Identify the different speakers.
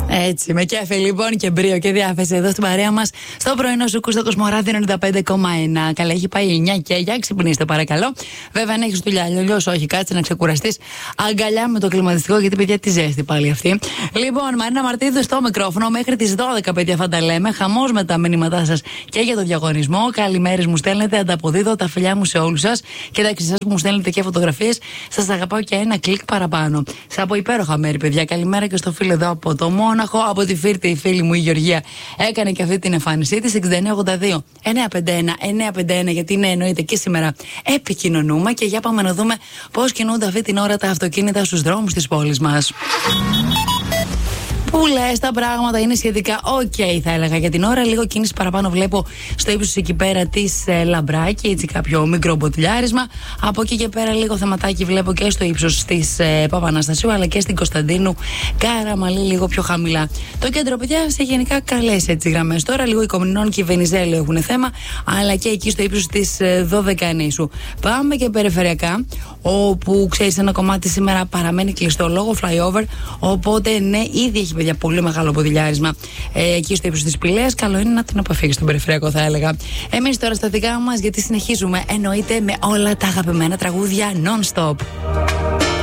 Speaker 1: Έτσι, με κέφι λοιπόν και μπρίο και διάθεση εδώ στην παρέα μας στο πρωινό σου στο Κοσμοράδιο 95,1. Καλά, έχει πάει 9 και για ξυπνήστε παρακαλώ. Βέβαια, αν έχεις δουλειά, αλλιώς όχι, κάτσε να ξεκουραστείς. Αγκαλιά με το κλιματιστικό, γιατί παιδιά τη ζέστη πάλι αυτή. Λοιπόν, Μαρίνα Μαρτίδου στο μικρόφωνο μέχρι τις 12, παιδιά, θα τα λέμε. Χαμός με τα μηνύματά σας και για το διαγωνισμό. Καλημέρες μου στέλνετε, ανταποδίδω τα φιλιά μου σε όλους σας. Και εντάξει, εσάς που μου στέλνετε και φωτογραφίες, σας αγαπάω και ένα κλικ παραπάνω. Σας από υπέροχα μέρη, παιδιά. Καλημέρα και στο φίλο εδώ από το Μόναχο, από τη Φύρτη, η φίλη μου η Γεωργία έκανε και αυτή την εμφάνισή της. 6982 951 γιατί είναι εννοείται και σήμερα επικοινωνούμε. Και για πάμε να δούμε πώς κινούνται αυτή την ώρα τα αυτοκίνητα στους δρόμους της πόλης μας. Που λες, τα πράγματα είναι σχετικά ok, θα έλεγα για την ώρα. Λίγο κίνηση παραπάνω βλέπω στο ύψος εκεί πέρα της Λαμπράκη, έτσι κάποιο μικρό μποτιλιάρισμα. Από εκεί και πέρα λίγο θεματάκι βλέπω και στο ύψος της Παπαναστασίου, αλλά και στην Κωνσταντίνου Καραμαλή λίγο πιο χαμηλά. Το κέντρο, παιδιά, σε γενικά καλές έτσι γραμμές. Τώρα λίγο η Κομνηνών και η Βενιζέλου έχουν θέμα, αλλά και εκεί στο ύψος της 12 Πάμε και περιφερειακά, όπου ξέρεις ένα κομμάτι σήμερα παραμένει κλειστό λόγω flyover. Οπότε ναι, ήδη έχει παιδιά πολύ μεγάλο ποδηλιάρισμα εκεί στο ύψος της Πηλαίας. Καλό είναι να την αποφύγει στον περιφερειακό, θα έλεγα. Εμείς τώρα στα δικά μας, γιατί συνεχίζουμε εννοείται με όλα τα αγαπημένα τραγούδια non-stop.